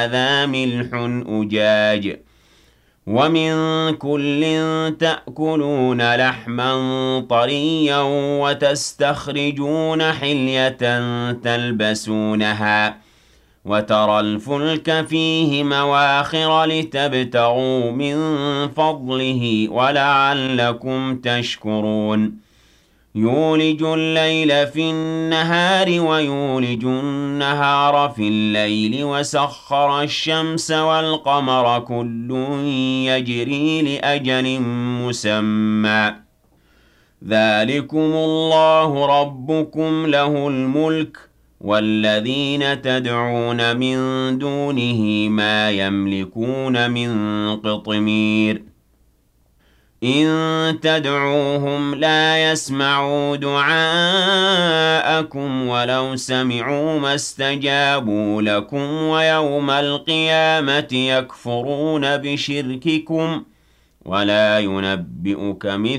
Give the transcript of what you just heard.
هذا ملح أجاج ومن كل تأكلون لحما طريا وتستخرجون حلية تلبسونها وترى الفلك فيه مواخر لتبتغوا من فضله ولعلكم تشكرون يولج الليل في النهار ويولج النهار في الليل وسخر الشمس والقمر كل يجري لأجل مسمى ذلكم الله ربكم له الملك والذين تدعون من دونه ما يملكون من قطمير إن تدعوهم لا يسمعوا دعاءكم ولو سمعوا ما استجابوا لكم ويوم القيامة يكفرون بشرككم ولا ينبئك مثل